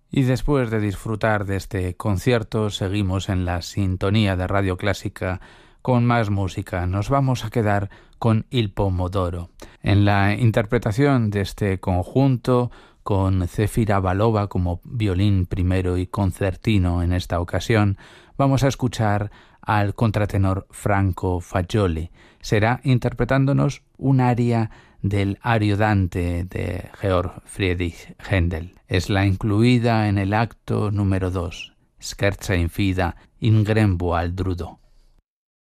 Y después de disfrutar de este concierto, seguimos en la sintonía de Radio Clásica con más música. Nos vamos a quedar con Il Pomodoro. En la interpretación de este conjunto, con Zefira Balova como violín primero y concertino en esta ocasión, vamos a escuchar al contratenor Franco Fagioli. Será interpretándonos un aria del Ariodante de Georg Friedrich Händel. Es la incluida en el acto número 2, Scherza in fida in grembo al drudo.